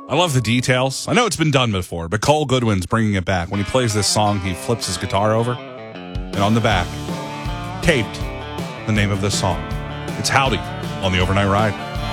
I love the details. I know it's been done before, but Cole Goodwin's bringing it back. When he plays this song, he flips his guitar over, and on the back, taped, the name of this song. It's Howdy on the Overnight Ride.